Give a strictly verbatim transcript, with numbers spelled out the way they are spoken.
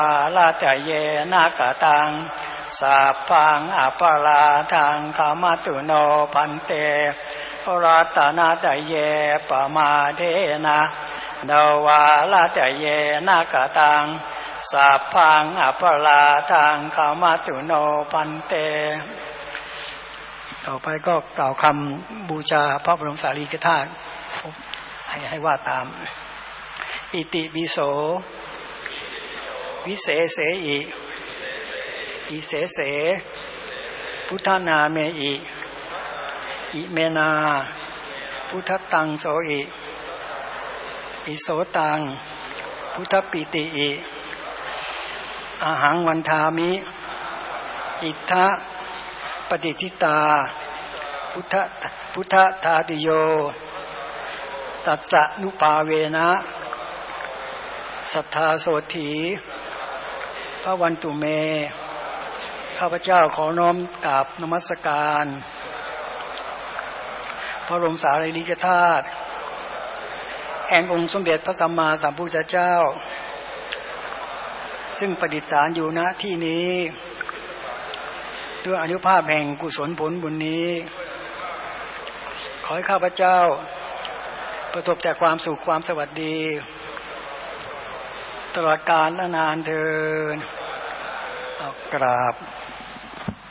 าลาตเยนากตังสัพพังอปาราทังขมัตุโนพันเตรัตนาตเยปมาเทนะดาวาลาตเยนากตังสัพพังอปาราทังขมัตุโนพันเตต่อไปก็กล่าวคำบูชาพระบรมสารีริกธาตุให้ให้ว่าตามอิติปิโสวิเศษเสอิอิเสเสพุทธนาเมอิอิเมนาพุทธตังโสอิอิโสตังพุทธปิติอิอาหังวันทามิอิทธะปฏิทิตาพุทธพุทธทาติโยตัสสะนุปาเวนะสัทธาโสถีพระวันตุเมข้าพเจ้าขอน้อมกราบนมัสการพระบรมสารีริกธาตุแห่งองค์สมเด็จพระสัมมาสัมพุทธเจ้าซึ่งประดิษฐานอยู่ณที่นี้ด้วยอานุภาพแห่งกุศลผลบุญนี้ขอให้ข้าพเจ้าประสบแต่ความสุขความสวัสดีตลอดกาลและนานเทอญกราบ